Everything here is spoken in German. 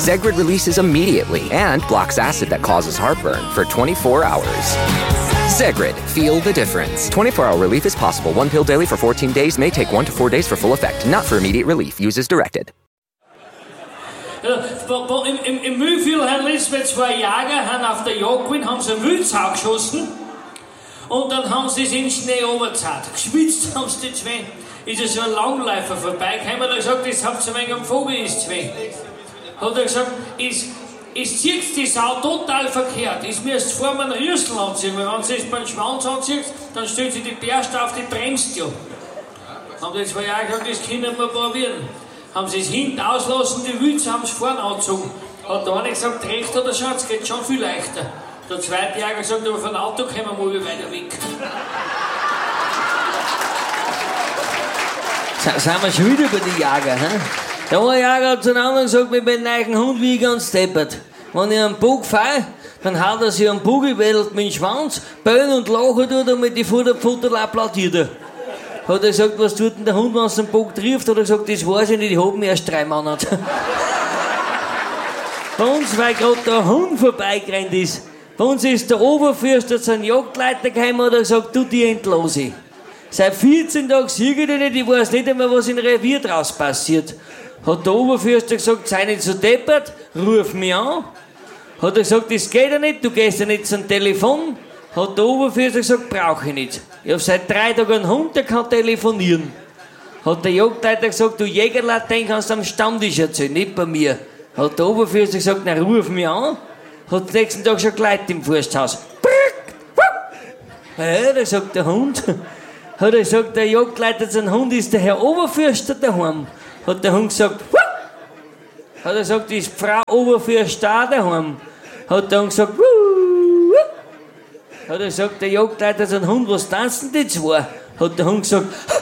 Zegrid releases immediately and blocks acid that causes heartburn for 24 hours. Zegrid, feel the difference. 24-hour relief is possible. One pill daily for 14 days may take 1 to 4 days for full effect. Not for immediate relief. Use as directed. Im Mühlviertel haben letztens 2 Jäger haben auf der Jagd gewesen, haben sie einen Wildsau geschossen und dann haben sie es in den Schnee runtergezahlt. Geschwitzt haben sie die 2. Ist ja so ein Langläufer vorbeigekommen und er gesagt, das habt ihr wegen am Vogel, ist 2. Hat er gesagt, es zieht die Sau total verkehrt. Es müsst vor einem Rüssel anziehen, weil wenn sie es beim Schwanz anzieht, dann stellt sie die Bärste auf, die bremst ja. Haben die 2 Jahre gesagt, das können wir probieren. Haben sie es hinten auslassen, die Wütze haben es vorne angezogen. Hat der eine gesagt, recht oder schon, es geht schon viel leichter. Der zweite Jäger gesagt, aber von Auto kommen wir mal weiter weg. Sind wir schon wieder bei den Jäger, hä? Der eine Jäger hat zu einem anderen gesagt, mit meinem neuen Hund wie ich ganz deppert. Wenn ich einen Bug fahre, dann haut er sich am Bugelwedelt mit dem Schwanz, bellen und lachen tut und mit den Futterpfoten applaudiert er. Hat er gesagt, was tut denn der Hund, wenn es den Bock trifft? Hat er gesagt, das weiß ich nicht, ich hab ihn erst 3 Monate. Bei uns, weil gerade der Hund vorbeigerannt ist, bei uns ist der Oberfürster zu einem Jagdleiter gekommen und hat gesagt, du, die entlose. Seit 14 Tagen sehe ich dich nicht, ich weiß nicht einmal, was im Revier draus passiert. Hat der Oberfürster gesagt, sei nicht so deppert, ruf mich an. Hat er gesagt, das geht ja nicht, du gehst ja nicht zum Telefon. Hat der Oberfürster gesagt, brauche ich nicht. Ich hab seit 3 Tagen einen Hund, der kann telefonieren. Hat der Jagdleiter gesagt, du Jägerlein, den kannst du am Stammtisch erzählen, nicht bei mir. Hat der Oberfürster gesagt, na ruf mich an. Hat den nächsten Tag schon Leute im Forsthaus. Ja, da sagt der Hund. Hat er gesagt, der Jagdleiter sein Hund ist der Herr Oberfürster daheim. Hat der Hund gesagt, Wuh! Hat er gesagt, ist Frau Oberfürster auch daheim. Hat der Hund gesagt, Wuh! Hat er gesagt, der Jagdleiter sein Hund, was tanzen die 2? Hat der Hund gesagt,